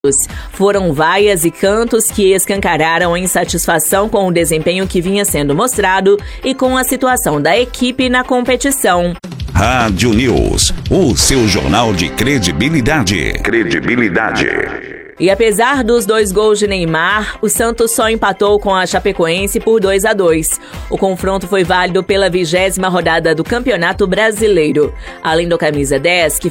Foram vaias e cantos que escancararam a insatisfação com o desempenho que vinha sendo mostrado e com a situação da equipe na competição. Rádio News, o seu jornal de credibilidade. E apesar dos 2 gols de Neymar, o Santos só empatou com a Chapecoense por 2-2. O confronto foi válido pela 20ª rodada do Campeonato Brasileiro. Além do camisa 10, que